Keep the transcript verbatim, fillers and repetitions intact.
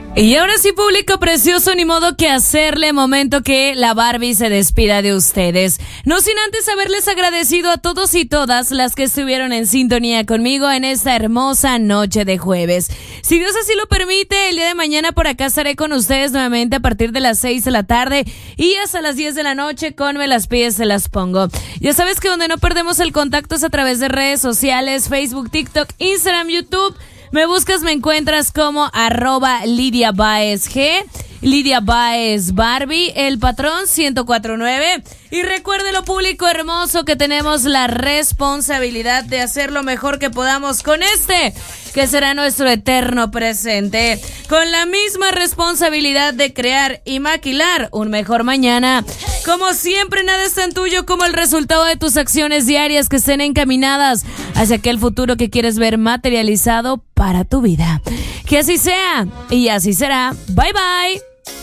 Y ahora sí, público precioso, ni modo que hacerle, momento que la Barbie se despida de ustedes. No sin antes haberles agradecido a todos y todas las que estuvieron en sintonía conmigo en esta hermosa noche de jueves. Si Dios así lo permite, el día de mañana por acá estaré con ustedes nuevamente a partir de las seis de la tarde y hasta las diez de la noche con Me las pides, se las pongo. Ya sabes que donde no perdemos el contacto es a través de redes sociales, Facebook, TikTok, Instagram, YouTube. Me buscas, me encuentras como arroba Lidia Baez G, Lidia Baez Barbie, el patrón ciento cuatro punto nueve. Y recuérdelo, público hermoso, que tenemos la responsabilidad de hacer lo mejor que podamos con este, que será nuestro eterno presente, con la misma responsabilidad de crear y maquilar un mejor mañana. Como siempre, nada es tan tuyo como el resultado de tus acciones diarias que estén encaminadas hacia aquel futuro que quieres ver materializado para tu vida. Que así sea y así será. Bye bye.